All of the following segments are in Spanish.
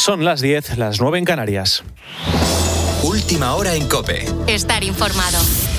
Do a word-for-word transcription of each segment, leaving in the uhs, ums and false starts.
Son las diez, las nueve en Canarias. Última hora en COPE. Estar informado.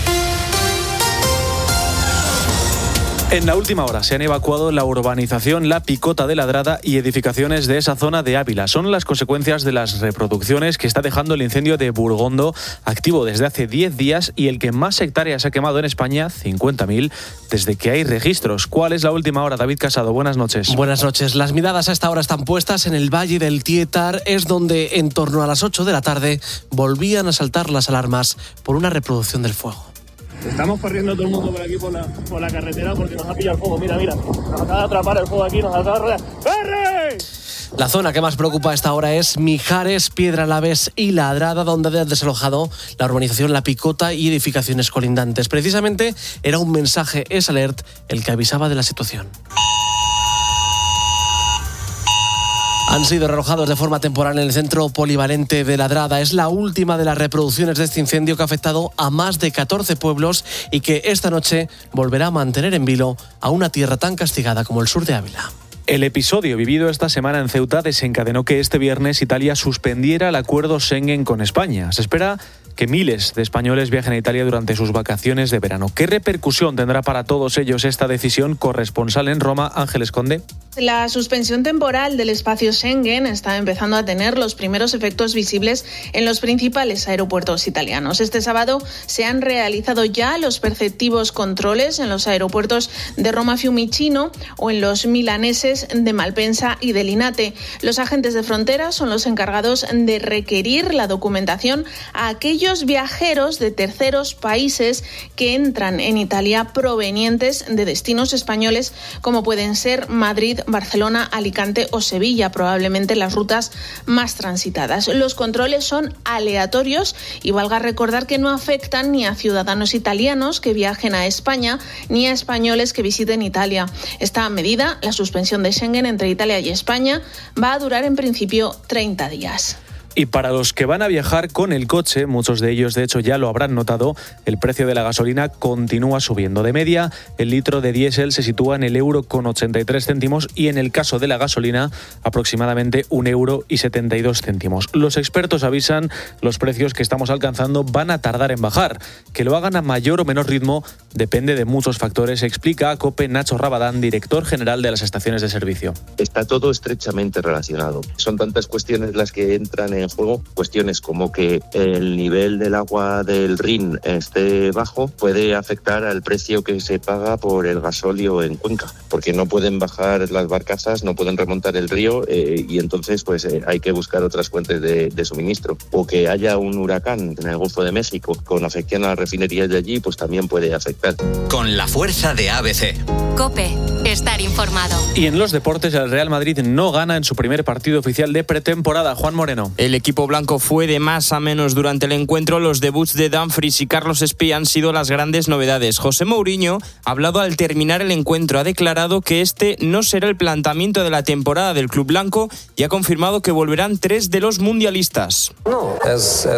En la última hora se han evacuado la urbanización La Picota de Ladrada y edificaciones de esa zona de Ávila. Son las consecuencias de las reproducciones que está dejando el incendio de Burgondo, activo desde hace diez días y el que más hectáreas ha quemado en España, cincuenta mil, desde que hay registros. ¿Cuál es la última hora? David Casado, buenas noches. Buenas noches. Las miradas a esta hora están puestas en el Valle del Tietar. Es donde en torno a las ocho de la tarde volvían a saltar las alarmas por una reproducción del fuego. Estamos corriendo todo el mundo por aquí, por la, por la carretera, porque nos ha pillado el fuego. Mira, mira, nos acaba de atrapar el fuego aquí, nos acaba de rodear. ¡Corre! La zona que más preocupa a esta hora es Mijares, Piedralaves y Ladrada, donde han desalojado la urbanización La Picota y edificaciones colindantes. Precisamente era un mensaje S-Alert el que avisaba de la situación. Han sido realojados de forma temporal en el centro polivalente de Ladrada. Es la última de las reproducciones de este incendio que ha afectado a más de catorce pueblos y que esta noche volverá a mantener en vilo a una tierra tan castigada como el sur de Ávila. El episodio vivido esta semana en Ceuta desencadenó que este viernes Italia suspendiera el acuerdo Schengen con España. Se espera que miles de españoles viajen a Italia durante sus vacaciones de verano. ¿Qué repercusión tendrá para todos ellos esta decisión? Corresponsal en Roma, Ángeles Conde. La suspensión temporal del espacio Schengen está empezando a tener los primeros efectos visibles en los principales aeropuertos italianos. Este sábado se han realizado ya los perceptivos controles en los aeropuertos de Roma Fiumicino o en los milaneses de Malpensa y de Linate. Los agentes de frontera son los encargados de requerir la documentación a aquellos viajeros de terceros países que entran en Italia provenientes de destinos españoles como pueden ser Madrid, Barcelona, Alicante o Sevilla, probablemente las rutas más transitadas. Los controles son aleatorios y valga recordar que no afectan ni a ciudadanos italianos que viajen a España ni a españoles que visiten Italia. Esta medida, la suspensión de Schengen entre Italia y España, va a durar en principio treinta días. Y para los que van a viajar con el coche, muchos de ellos de hecho ya lo habrán notado, el precio de la gasolina continúa subiendo. De media, el litro de diésel se sitúa en el euro con ochenta y tres céntimos y en el caso de la gasolina aproximadamente un euro y setenta y dos céntimos. Los expertos avisan, los precios que estamos alcanzando van a tardar en bajar. Que lo hagan a mayor o menor ritmo depende de muchos factores, explica a COPE Nacho Rabadán, director general de las estaciones de servicio. Está todo estrechamente relacionado. Son tantas cuestiones las que entran en en juego, cuestiones como que el nivel del agua del Rin esté bajo puede afectar al precio que se paga por el gasóleo en Cuenca, porque no pueden bajar las barcazas, no pueden remontar el río eh, y entonces pues eh, hay que buscar otras fuentes de, de suministro. O que haya un huracán en el Golfo de México con afección a las refinerías de allí, pues también puede afectar. Con la fuerza de A B C. COPE, estar informado. Y en los deportes, el Real Madrid no gana en su primer partido oficial de pretemporada. Juan Moreno. El equipo blanco fue de más a menos durante el encuentro. Los debuts de Dumfries y Carlos Espí han sido las grandes novedades. José Mourinho ha hablado al terminar el encuentro. Ha declarado que este no será el planteamiento de la temporada del club blanco y ha confirmado que volverán tres de los mundialistas. No, es,